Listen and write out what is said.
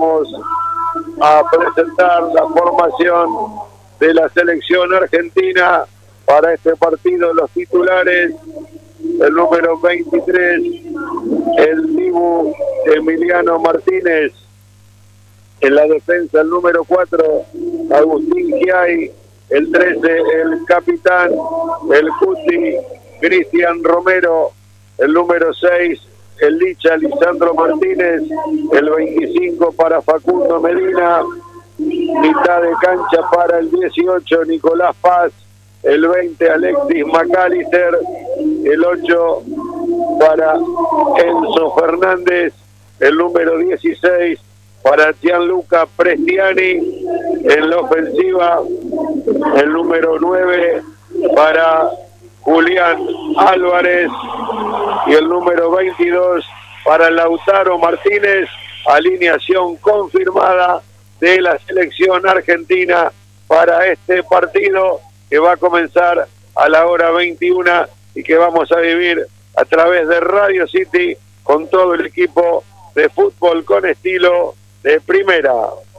vamos a presentar la formación de la selección argentina para este partido. Los titulares: el número 23, el Dibu Emiliano Martínez. En la defensa, el número 4, Agustín Giai. El 13, el capitán, el Cuti, Cristian Romero. El número 6, el Licha, Lisandro Martínez. El 25 para Facundo Medina. Mitad de cancha para el 18, Nicolás Paz. El 20, Alexis McAllister. El 8 para Enzo Fernández. El número 16 para Gianluca Prestiani. En la ofensiva, el número 9 para Julián Álvarez. Y el número 22 para Lautaro Martínez. Alineación confirmada de la selección argentina para este partido que va a comenzar a la hora 21 y que vamos a vivir a través de Radio City con todo el equipo de fútbol con estilo de primera.